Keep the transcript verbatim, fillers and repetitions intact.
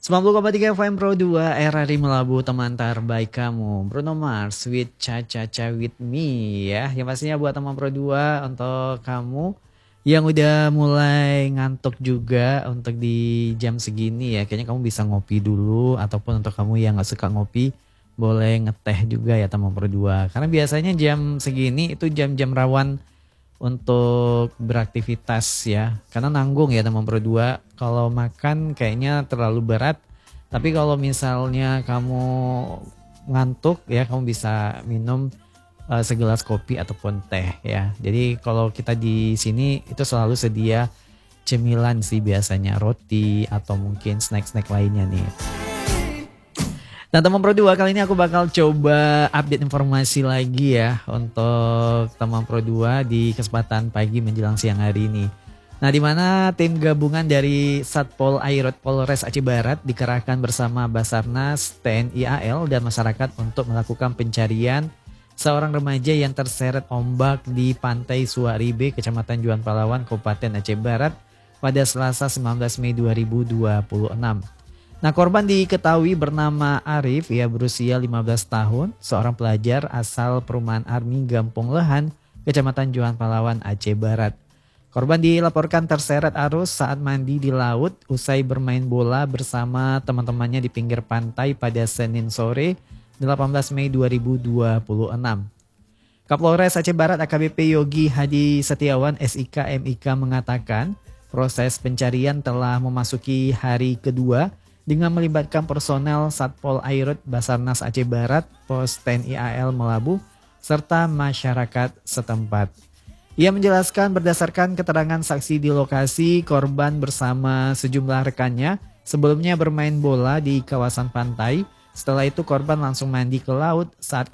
sembilan puluh koma tiga F M Pro dua R R I Melabu, teman terbaik kamu. Bruno Mars with Cha Cha Cha with me ya. Yang pastinya buat teman Pro dua, untuk kamu yang udah mulai ngantuk juga untuk di jam segini ya. Kayaknya kamu bisa ngopi dulu, ataupun untuk kamu yang gak suka ngopi boleh ngeteh juga ya teman Pro dua. Karena biasanya jam segini itu jam-jam rawan untuk beraktivitas ya, karena nanggung ya teman Pro dua. Kalau makan kayaknya terlalu berat, tapi kalau misalnya kamu ngantuk ya, kamu bisa minum uh, segelas kopi ataupun teh ya. Jadi kalau kita di sini itu selalu sedia cemilan sih, biasanya roti atau mungkin snack-snack lainnya nih. Nah teman Pro dua, kali ini aku bakal coba update informasi lagi ya untuk teman Pro dua di kesempatan pagi menjelang siang hari ini. Nah di mana tim gabungan dari Satpol Airut Polres Aceh Barat dikerahkan bersama Basarnas, T N I A L dan masyarakat untuk melakukan pencarian seorang remaja yang terseret ombak di Pantai Suaribe, Kecamatan Juan Palawan, Kabupaten Aceh Barat pada Selasa sembilan belas Mei dua ribu dua puluh enam. Nah korban diketahui bernama Arif ya, berusia lima belas tahun, seorang pelajar asal perumahan Armi Gampong Lehan, Kecamatan Juan Palawan, Aceh Barat. Korban dilaporkan terseret arus saat mandi di laut usai bermain bola bersama teman-temannya di pinggir pantai pada Senin sore delapan belas Mei dua ribu dua puluh enam. Kapolres Aceh Barat A K B P Yogi Hadi Setiawan S I K M I K mengatakan proses pencarian telah memasuki hari kedua dengan melibatkan personel Satpol Airut Basarnas Aceh Barat, Pos T N I A L Melabu, serta masyarakat setempat. Ia menjelaskan berdasarkan keterangan saksi di lokasi, korban bersama sejumlah rekannya sebelumnya bermain bola di kawasan pantai. Setelah itu korban langsung mandi ke laut. Saat